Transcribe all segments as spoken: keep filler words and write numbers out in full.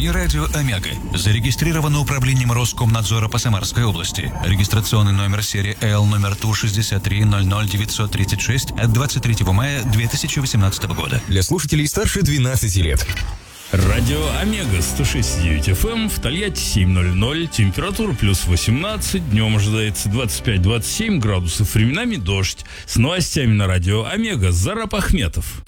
эфире радио «Омега». Зарегистрировано управлением Роскомнадзора по Самарской области. Регистрационный номер серии Л номер Ту шестьдесят три ноль ноль девятьсот тридцать шесть от двадцать третьего мая две тысячи восемнадцатого года. Для слушателей старше двенадцати лет. Радио Омега сто шесть и девять эф эм, в Тольятти семь ноль ноль, температура плюс восемнадцать, днем ожидается двадцать пять - двадцать семь градусов, временами дождь. С новостями на радио Омега Зарап Ахметов.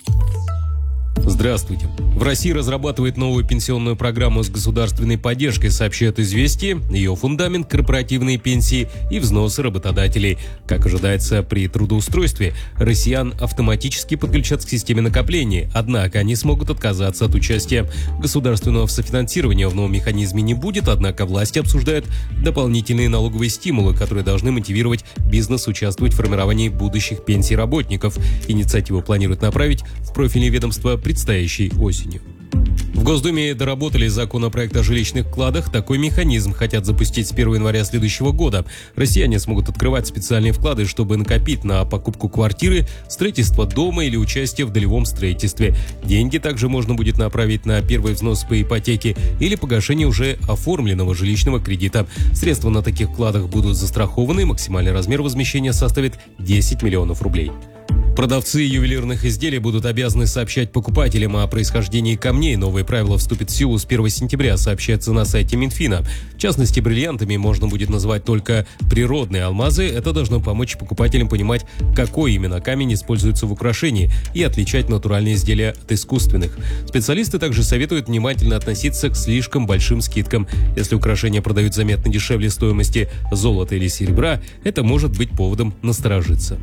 Здравствуйте. В России разрабатывает новую пенсионную программу с государственной поддержкой, сообщает «Известия». Ее фундамент – корпоративные пенсии и взносы работодателей. Как ожидается при трудоустройстве, россиян автоматически подключат к системе накопления, однако они смогут отказаться от участия. Государственного софинансирования в новом механизме не будет, однако власти обсуждают дополнительные налоговые стимулы, которые должны мотивировать бизнес участвовать в формировании будущих пенсий работников. Инициативу планируют направить в профильные ведомства предстоящей осенью. В Госдуме доработали законопроект о жилищных вкладах. Такой механизм хотят запустить с первого января следующего года. Россияне смогут открывать специальные вклады, чтобы накопить на покупку квартиры, строительство дома или участие в долевом строительстве. Деньги также можно будет направить на первый взнос по ипотеке или погашение уже оформленного жилищного кредита. Средства на таких вкладах будут застрахованы. Максимальный размер возмещения составит десять миллионов рублей. Продавцы ювелирных изделий будут обязаны сообщать покупателям о происхождении камней. Новые правила вступят в силу с первого сентября, сообщается на сайте Минфина. В частности, бриллиантами можно будет называть только природные алмазы. Это должно помочь покупателям понимать, какой именно камень используется в украшении, и отличать натуральные изделия от искусственных. Специалисты также советуют внимательно относиться к слишком большим скидкам. Если украшения продают заметно дешевле стоимости золота или серебра, это может быть поводом насторожиться.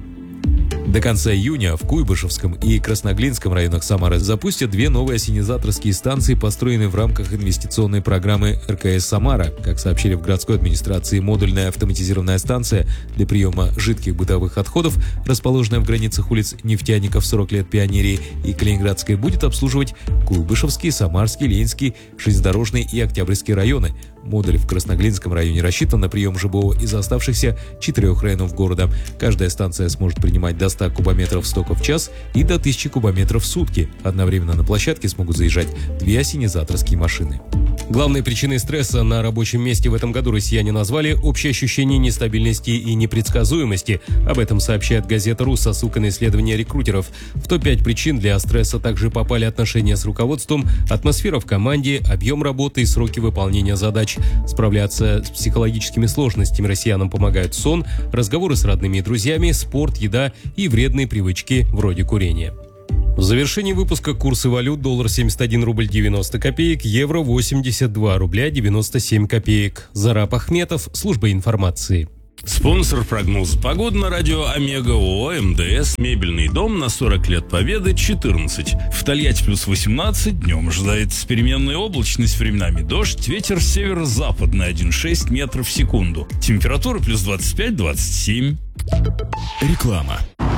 До конца июня в Куйбышевском и Красноглинском районах Самары запустят две новые ассенизаторские станции, построенные в рамках инвестиционной программы эр ка эс «Самара». Как сообщили в городской администрации, модульная автоматизированная станция для приема жидких бытовых отходов, расположенная в границах улиц Нефтяников, сорок лет Пионерии и Калининградской, будет обслуживать Куйбышевский, Самарский, Ленинский, Железнодорожный и Октябрьский районы. Модуль в Красноглинском районе рассчитан на прием ЖБО из оставшихся четырех районов города. Каждая станция сможет принимать до ста кубометров стока в час и до тысячи кубометров в сутки. Одновременно на площадке смогут заезжать две ассенизаторские машины. Главной причиной стресса на рабочем месте в этом году россияне назвали общее ощущение нестабильности и непредсказуемости. Об этом сообщает газета «Ру» со ссылкой на исследования рекрутеров. В топ пять причин для стресса также попали отношения с руководством, атмосфера в команде, объем работы и сроки выполнения задач. Справляться с психологическими сложностями россиянам помогают сон, разговоры с родными и друзьями, спорт, еда и вредные привычки вроде курения. В завершении выпуска курсы валют: доллар семьдесят один рубль девяносто копеек, евро восемьдесят два рубля девяносто семь копеек. Зарап Ахметов, служба информации. Спонсор прогноза погоды на радио Омега ООО МДС. Мебельный дом на сорок лет Победы, четырнадцать. В Тольятти плюс восемнадцать, днем ожидается переменная облачность, временами дождь, ветер северо-западный один и шесть метров в секунду. Температура плюс двадцать пять - двадцать семь. Реклама.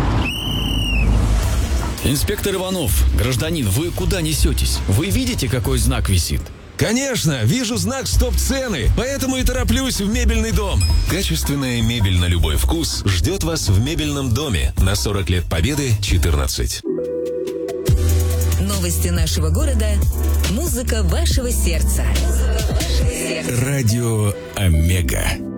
Инспектор Иванов, гражданин, вы куда несетесь? Вы видите, какой знак висит? Конечно, вижу знак «Стоп-цены», поэтому и тороплюсь в мебельный дом. Качественная мебель на любой вкус ждет вас в мебельном доме на сорок лет Победы, четырнадцать. Новости нашего города. Музыка вашего сердца. Радио Омега.